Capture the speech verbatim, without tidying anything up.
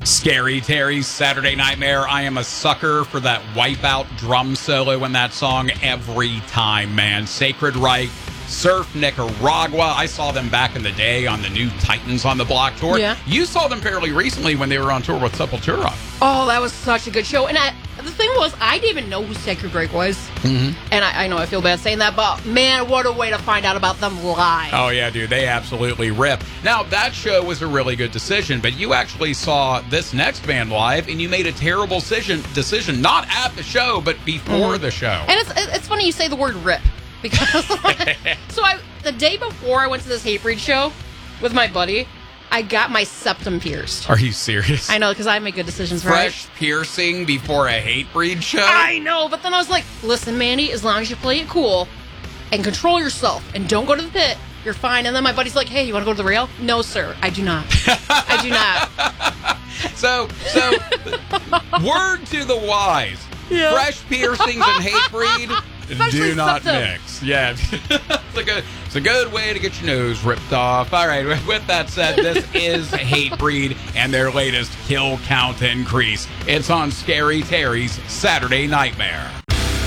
Scary Terry's Saturday Nightmare. I am a sucker for that Wipeout drum solo in that song every time, man. Sacred Right, Surf Nicaragua. I saw them back in the day on the new Titans on the Block tour. Yeah. You saw them fairly recently when they were on tour with Sepultura. Oh, that was such a good show. And I, the thing was, I didn't even know who Sacred Right was. Mm-hmm. And I, I know I feel bad saying that, but man, what a way to find out about them live. Oh, yeah, dude. They absolutely rip. Now, that show was a really good decision, but you actually saw this next band live, and you made a terrible decision, decision not at the show, but before mm-hmm. the show. And it's it's funny you say the word rip. Because so I the day before I went to this Hatebreed show with my buddy, I got my septum pierced. Are you serious? I know, because I make good decisions, Fresh right? Fresh piercing before a Hatebreed show? I know, but then I was like, listen, Mandy, as long as you play it cool and control yourself and don't go to the pit, you're fine. And then my buddy's like, hey, you want to go to the rail? No, sir, I do not. I do not. So, so word to the wise. Yeah. Fresh piercings and Hatebreed Especially do not septum. mix. Yeah. it's, a good, it's a good way to get your nose ripped off. All right, with that said, this is Hatebreed and their latest Kill Count Increase. It's on Scary Terry's Saturday Nightmare.